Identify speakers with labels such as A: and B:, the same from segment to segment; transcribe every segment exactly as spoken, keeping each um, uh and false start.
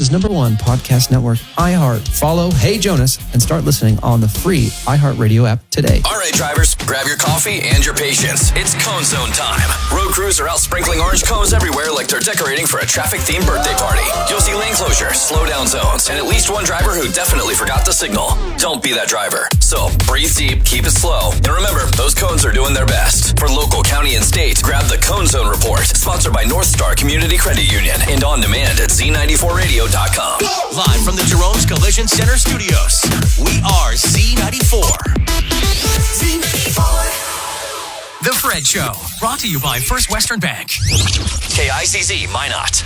A: America's number one podcast network, iHeart. Follow Hey Jonas and start listening on the free iHeartRadio app today.
B: All right, drivers, grab your coffee and your patience. It's Cone Zone time. Road crews are out sprinkling orange cones everywhere like they're decorating for a traffic-themed birthday party. You'll see lane closures, slow-down zones, and at least one driver who definitely forgot the signal. Don't be that driver. So breathe deep, keep it slow, and remember, those cones are doing their best. For local, county, and state, grab the Cone Zone Report, sponsored by North Star Community Credit Union, and on demand at Z ninety-four radio dot com.
C: Live from the Jerome's Collision Center studios, we are Z ninety-four. Z ninety-four. The Fred Show, brought to you by First Western Bank. K I C Z Minot.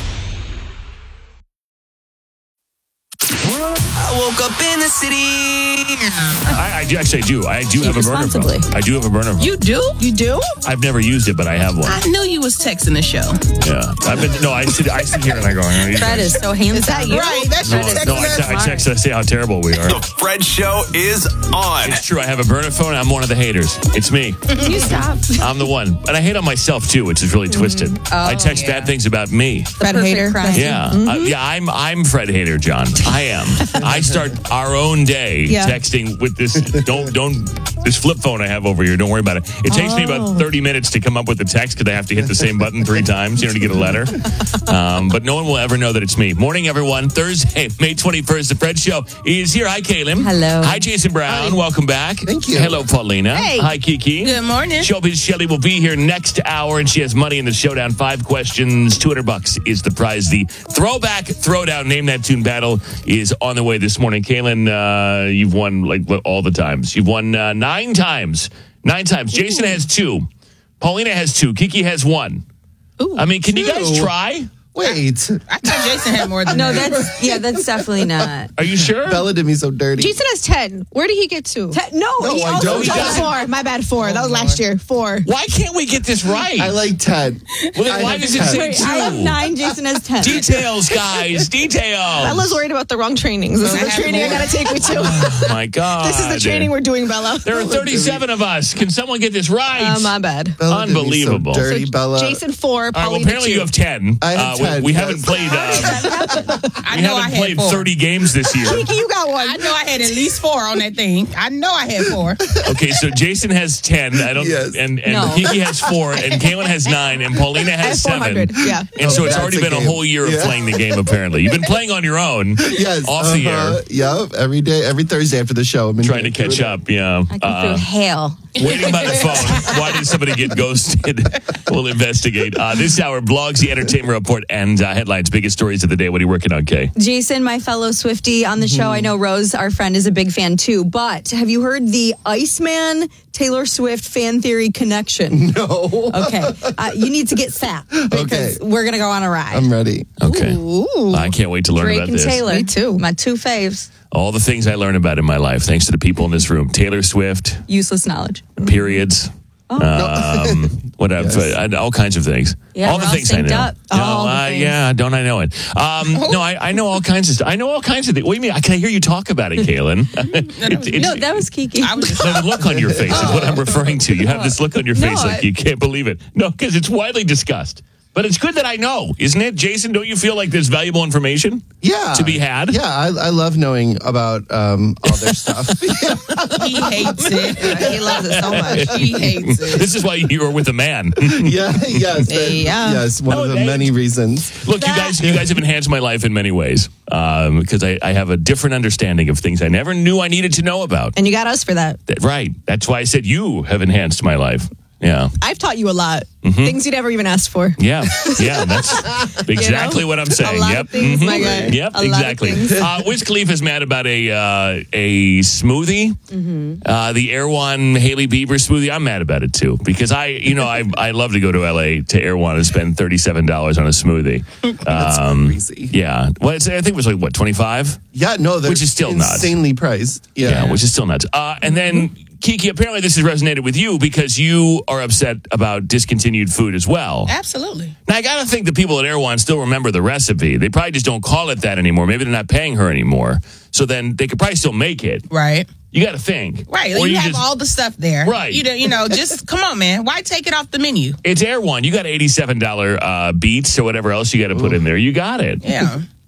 D: I woke up in the city.
E: I, I do, actually I do. I do have a burner phone. I do have a burner phone.
F: You do? You do?
E: I've never used it, but I have one.
F: I knew you was texting the show.
E: Yeah. I've been, no, I sit, I sit here and I go,
G: Fred is so handsome.
F: Is that you? Right, that's
E: no,
F: your text.
E: no, I, te- I text and I say how terrible we are.
C: The Fred Show is on.
E: It's true. I have a burner phone. I'm one of the haters. It's me.
G: You stop.
E: I'm the one. And I hate on myself, too, which is really twisted.
G: Oh,
E: I text
G: yeah.
E: bad things about me.
F: Fred hater.
G: Crime.
E: Yeah.
F: Mm-hmm.
E: Uh, yeah, I'm I'm Fred Hater, John. I am. I start our own day
F: Yeah.
E: texting with this don't don't this flip phone I have over here. Don't worry about it. It takes me about thirty minutes to come up with the text because I have to hit the same button three times, you know, to get a letter. Um, but no one will ever know that it's me. Morning, everyone. Thursday, May twenty-first, the Fred Show is here. Hi, Kaylin.
G: Hello.
E: Hi, Jason Brown.
H: Hi.
E: Welcome back.
H: Thank you.
E: Hello, Paulina.
F: Hey.
E: Hi, Kiki.
F: Good morning.
E: Showbiz Shelly will be here next hour, and she has money in the showdown. Five questions, two hundred bucks is the prize. The throwback throwdown, name that tune battle is on the way this morning. Kaylin, uh, you've won like all the times. You've won uh, nine times. Nine times. Jason has two. Paulina has two. Kiki has one.
F: Ooh,
E: I mean, can you
H: two?
E: guys try?
H: Wait.
F: I thought Jason had more than
G: No,
F: that.
G: that's yeah, that's definitely not.
E: Are you sure?
H: Bella did me so dirty.
I: Jason has ten. Where did he get two?
G: Te- no,
H: No,
G: he
H: I
G: also
H: don't.
G: told
H: He
G: us-
I: Four. My bad. Four. That was last year. Four.
E: Why can't we get this right?
H: I like ten.
E: Well, then
H: I
E: why
H: have
E: does it
H: ten.
E: say
G: Wait,
E: two?
G: I have nine. Jason has ten.
E: Details, guys. Details.
I: Bella's worried about the wrong trainings. This is
F: I
I: the
F: have
I: training I
F: more.
I: gotta take with you.
E: Oh, my God.
I: This is the training we're doing, Bella.
E: There are thirty-seven of us. Can someone get this right?
I: Uh, my bad.
H: Bella did me so
E: Unbelievable.
H: dirty, Bella.
I: Jason four.
E: All right, well,
I: Paulina
E: apparently
I: two.
E: you have ten.
H: I have
E: uh,
H: ten,
E: We, we
H: yes.
E: haven't played. Uh,
F: I
E: we
F: know I
E: haven't
F: had
E: played
F: four.
E: thirty games this year.
I: Kiki, you got one.
F: I know I had at least four on that thing. I know I had four.
E: Okay, so Jason has ten. I don't.
H: Yes.
E: And and
G: No.
E: Kiki has four, and Kaylin has nine, and Paulina
I: I have
E: has
I: four
E: seven.
I: hundred. Yeah.
E: And so
H: Oh,
E: it's
H: that's
E: already
H: a
E: been a
H: game.
E: whole year of
H: Yeah.
E: playing the game. Apparently, you've been playing on your own.
H: Yes.
E: Off the
H: uh-huh.
E: air.
H: Yep. Every day, every Thursday after the show. I've been
E: Trying to
H: doing
E: catch
H: it.
E: up. Yeah.
G: I can
E: Uh,
G: through hail.
E: Waiting by the phone. Why did somebody get ghosted? We'll investigate. Uh, this hour, blogs, the entertainment report, and uh, headlines, biggest stories of the day. What are you working on, Kay?
G: Jason, my fellow Swiftie on the show. I know Rose, our friend, is a big fan too. But have you heard the Iceman Taylor Swift fan theory connection?
H: No.
G: Okay, uh, you need to get set because
H: Okay.
G: we're gonna go on a ride.
H: I'm ready.
E: Okay.
I: Ooh.
E: I can't wait to learn
G: Drake
E: about
G: and
E: this.
G: Taylor,
I: Me too.
G: my two faves.
E: All the things I learn about in my life, thanks to the people in this room. Taylor Swift,
G: Useless knowledge.
E: periods. Um, what I've,
H: Yes.
E: uh, all kinds of things.
G: Yeah,
E: all the
G: we're all
E: things I
G: synced
E: know.
G: up.
E: No,
G: All the
E: uh,
G: things.
E: yeah, don't I know it? Um, no, I, I know all kinds of stuff. I know all kinds of things. What do you mean? I can hear you talk about it, Kaylin. It- it's-
G: No, that was Kiki.
F: I was just
E: no, the look on your face is what I'm referring to. You have this look on your
G: No,
E: face like
G: I-
E: you can't believe it. No, because it's widely discussed. But it's good that I know, isn't it? Jason, don't you feel like there's valuable information
H: Yeah.
E: to be had?
H: Yeah, I, I love knowing about um, all their stuff.
F: he hates it. He loves it so much. He hates it.
E: This is why you are with a man.
H: yeah, yes. that-
I: Yeah.
H: Yes, one
E: No,
H: of the
E: they-
H: many reasons.
E: Look, you guys, you guys have enhanced my life in many ways um, because I, I have a different understanding of things I never knew I needed to know about.
I: And you got us for that.
E: That- right. That's why I said you have enhanced my life. Yeah.
I: I've taught you a lot. Things you never even asked for.
E: Yeah. Yeah. That's exactly what I'm saying.
I: A lot
E: Yep.
I: of things,
E: Mhm.
I: my guy.
E: Yep.
I: A lot of
E: exactly.
I: things.
E: Uh, Wiz Khalifa's mad about a uh, a smoothie, uh, the Erewhon Haley Bieber smoothie. I'm mad about it too because I, you know, I I love to go to L A to Erewhon and spend thirty-seven dollars on a smoothie.
H: That's
E: Um,
H: crazy.
E: Yeah. Well, it's, I think it was like what twenty-five.
H: Yeah, no, they're
E: Which is still nuts.
H: insanely priced. Yeah.
E: Yeah, which is still nuts. Uh, and then, Kiki, apparently this has resonated with you because you are upset about discontinued food as well.
F: Absolutely.
E: Now, I got to think the people at Erewhon still remember the recipe. They probably just don't call it that anymore. Maybe they're not paying her anymore. So then they could probably still make it.
F: Right.
E: You got to think.
F: Right.
E: Or
F: you, have
E: just-
F: all the stuff there.
E: Right.
F: You know, you know, just come on, man. Why take it off the menu?
E: It's Erewhon. You got eighty-seven dollars uh, beets or whatever else you got to put in there. You got it.
F: Yeah.